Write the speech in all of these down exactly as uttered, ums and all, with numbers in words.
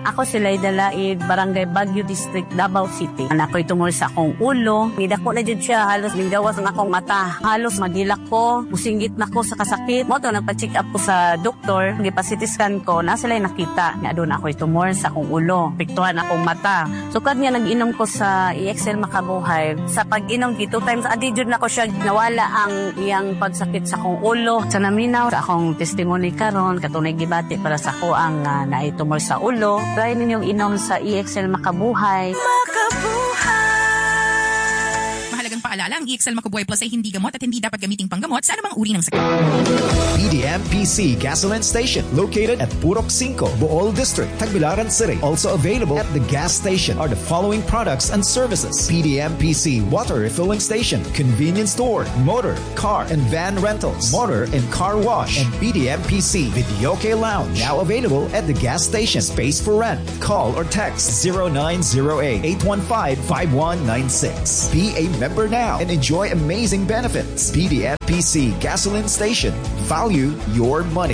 Ako sila'y Dalaid, Barangay Baguio District, Davao City. Anak ko'y tungol sa akong ulo. Nidako na dyan siya, halos ninggawas ng akong mata. Halos magilak ko, musinggit na ko sa kasakit. Mo to, nagpa-check up ko sa doktor. Nagpa-C T scan ko, na sila'y nakita. Nga doon ako'y tumor sa akong ulo. Piktuhan akong mata. So, kad nga nag-inom ko sa E X L Makabuhay, sa pag-inom dito times, adi dyan ako siya nawala ang iyang pagsakit sa akong ulo. Sa naminaw, sa akong testimony karon, katunay gibati para sa ako ang uh, naitumor sa ulo. Try ninyong inom sa E X L Makabuhay. Makabuhay! Mahalagang paalala, ang E X L Makabuhay Plus ay hindi gamot at hindi dapat gamiting panggamot sa anumang uri ng sakit. B D M P C Gasoline Station, located at Purok Cinco, Bohol District, Tagbilaran City. Also available at the gas station are the following products and services: B D M P C Water Refilling Station, Convenience Store, Motor, Car and Van Rentals, Motor and Car Wash, and B D M P C Videoke Lounge. Now available at the gas station. Space for rent. Call or text zero nine zero eight, eight one five, five one nine six. Be a member now and enjoy amazing benefits. B D M P C Gasoline Station. Value your money.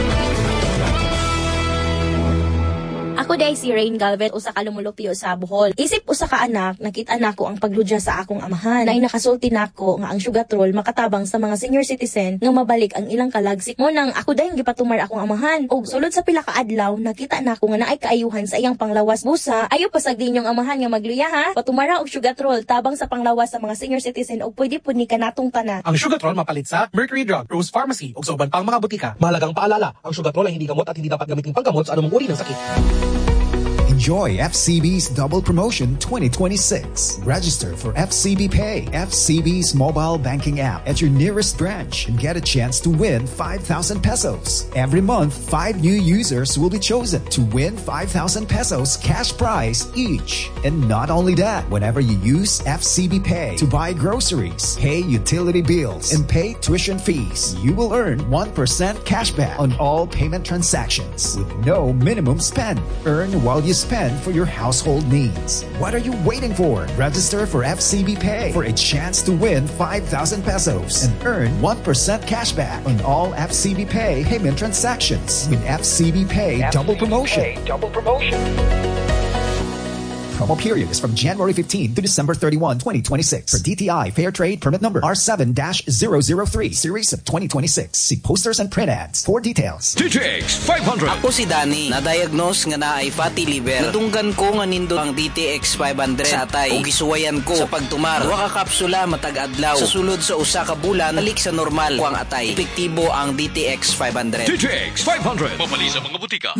Ako day si Rain Galvez, usa ka lumulupyo sa Bohol. Isip usa ka anak, nakita nako ang pagludya sa akong amahan. Na nakasulti nako nga ang sugatrol makatabang sa mga senior citizen nga mabalik ang ilang kalagsik mo nang ako day gipatumar akong amahan. Og sulod sa pila ka adlaw, nakita nako nga naay kaayuhan sa iyang panglawas busa. Ayo pasag dinyong amahan nga magluya ha. Patumara og sugatrol tabang sa panglawas sa mga senior citizen og pwede pud ni kanatong tanan. Ang sugatrol mapalit sa Mercury Drug, Rose Pharmacy ug sa uban pang mga butika. Mahalagang paalala, ang sugatrol ay hindi gamot at hindi dapat gamitin panggamot sa anumang uri ng sakit. Enjoy F C B's Double Promotion twenty twenty-six. Register for F C B Pay, F C B's mobile banking app at your nearest branch and get a chance to win five thousand pesos. Every month, five new users will be chosen to win five thousand pesos cash prize each. And not only that, whenever you use F C B Pay to buy groceries, pay utility bills, and pay tuition fees, you will earn one percent cashback on all payment transactions with no minimum spend. Earn while you spend for your household needs. What are you waiting for? Register for F C B Pay for a chance to win five thousand pesos and earn one percent cashback on all F C B Pay payment transactions with F C B Pay F C B Double Promotion. Pay Double Promotion. Promo period is from January fifteenth to December thirty-first, twenty twenty-six. For D T I Fair Trade Permit Number R seven dash zero zero three, Series of twenty twenty-six. See posters and print ads for details. D T X five hundred. Ako si Danny, na-diagnose nga na ay fatty liver. Nadunggan ko nga nindo ang D T X five hundred sa atay. O gisuwayan ko sa pagtumar. Duha ka kapsula matag adlaw. Sa sulod sa usa ka bulan, balik sa normal ko ang atay. Epektibo ang D T X five hundred. D T X five hundred. Mapali sa mga butika.